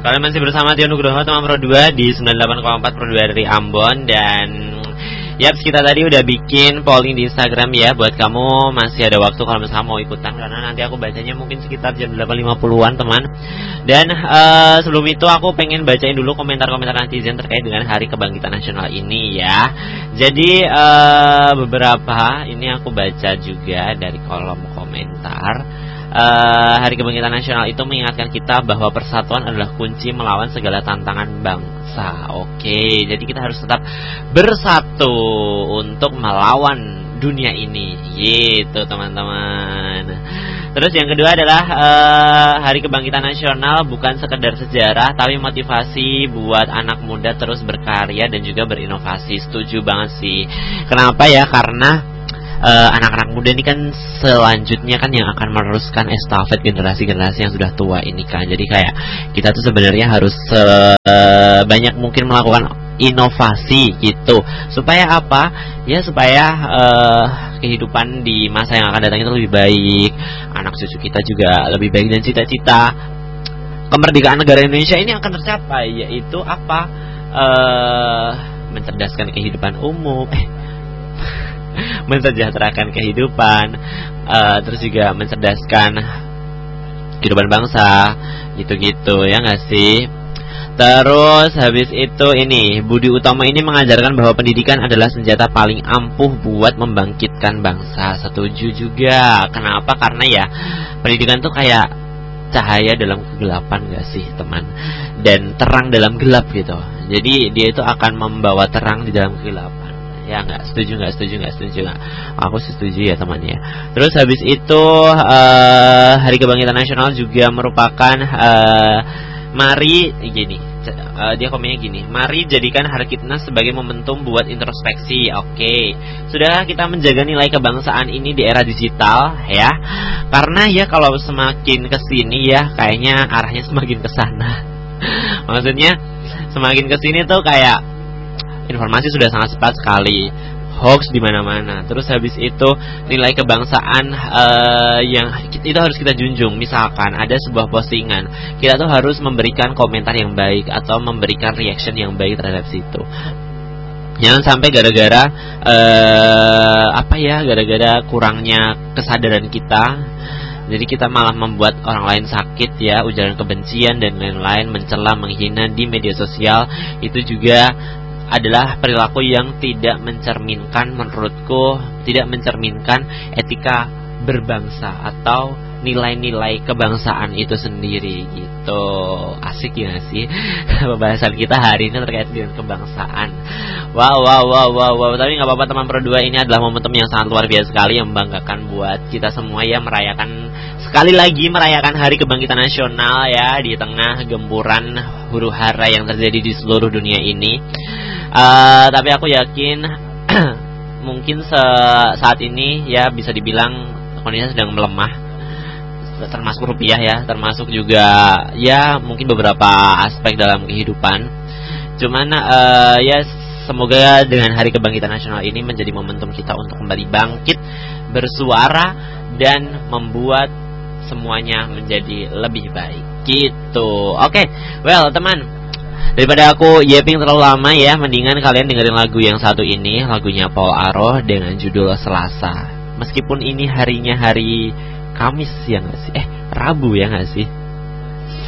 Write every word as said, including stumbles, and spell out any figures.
Kalian masih bersama Tio Nugroho teman Pro dua di sembilan puluh delapan koma empat Pro dua dari Ambon. Dan yaps, kita tadi udah bikin polling di Instagram ya. Buat kamu masih ada waktu kalau misalnya mau ikutan, karena nanti aku bacanya mungkin sekitar jam delapan lima puluhan teman. Dan uh, sebelum itu aku pengen bacain dulu komentar-komentar netizen terkait dengan Hari Kebangkitan Nasional ini ya. Jadi uh, beberapa ini aku baca juga dari kolom komentar. Uh, Hari Kebangkitan Nasional itu mengingatkan kita bahwa persatuan adalah kunci melawan segala tantangan bangsa. Oke, jadi kita harus tetap bersatu untuk melawan dunia ini, gitu teman-teman. Terus yang kedua adalah uh, Hari Kebangkitan Nasional bukan sekedar sejarah, tapi motivasi buat anak muda terus berkarya dan juga berinovasi. Setuju banget sih. Kenapa ya? Karena Uh, anak-anak muda ini kan selanjutnya kan yang akan meneruskan estafet generasi-generasi yang sudah tua ini kan. Jadi kayak kita tuh sebenarnya harus sebanyak uh, mungkin melakukan inovasi gitu. Supaya apa? Ya supaya uh, kehidupan di masa yang akan datang itu lebih baik, anak cucu kita juga lebih baik, dan cita-cita kemerdekaan negara Indonesia ini akan tercapai, yaitu apa? Uh, mencerdaskan kehidupan umum, eh mensejahterakan kehidupan, uh, terus juga mencerdaskan kehidupan bangsa, gitu-gitu ya nggak sih? Terus habis itu ini Budi Utomo ini mengajarkan bahwa pendidikan adalah senjata paling ampuh buat membangkitkan bangsa. Setuju juga. Kenapa? Karena ya pendidikan tuh kayak cahaya dalam kegelapan gak sih teman, dan terang dalam gelap gitu. Jadi dia itu akan membawa terang di dalam kegelapan. Ya nggak, setuju nggak, setuju nggak, setuju nggak? Aku setuju ya temannya. Terus habis itu uh, Hari Kebangkitan Nasional juga merupakan uh, mari gini, uh, dia komennya gini, mari jadikan Harkitnas sebagai momentum buat introspeksi. Oke, sudahkah kita menjaga nilai kebangsaan ini di era digital ya? Karena ya kalau semakin kesini ya kayaknya arahnya semakin kesana. Maksudnya semakin kesini tuh kayak informasi sudah sangat cepat sekali, hoax di mana-mana. Terus habis itu nilai kebangsaan uh, yang itu harus kita junjung. Misalkan ada sebuah postingan, kita tuh harus memberikan komentar yang baik atau memberikan reaction yang baik terhadap situ. Jangan sampai gara-gara uh, apa ya, gara-gara kurangnya kesadaran kita, jadi kita malah membuat orang lain sakit ya, ujaran kebencian dan lain-lain, mencela, menghina di media sosial. Itu juga adalah perilaku yang tidak mencerminkan, menurutku tidak mencerminkan etika berbangsa atau nilai-nilai kebangsaan itu sendiri gitu. Asik ya sih pembahasan kita hari ini terkait dengan kebangsaan. Wow wow wow wow, wow. Tapi gak apa-apa teman Pro dua, ini adalah momentum yang sangat luar biasa sekali, yang membanggakan buat kita semua ya, merayakan sekali lagi merayakan Hari Kebangkitan Nasional ya, di tengah gempuran huru hara yang terjadi di seluruh dunia ini. Uh, tapi aku yakin mungkin se- saat ini ya bisa dibilang kondisinya sedang melemah, termasuk rupiah ya, termasuk juga ya mungkin beberapa aspek dalam kehidupan. Cuman uh, ya semoga dengan Hari Kebangkitan Nasional ini menjadi momentum kita untuk kembali bangkit, bersuara, dan membuat semuanya menjadi lebih baik gitu. Oke, okay. Well teman, daripada aku yapping terlalu lama ya, mendingan kalian dengerin lagu yang satu ini, lagunya Paul Aroh dengan judul Selasa. Meskipun ini harinya hari Kamis ya gak sih? Eh, Rabu ya gak sih?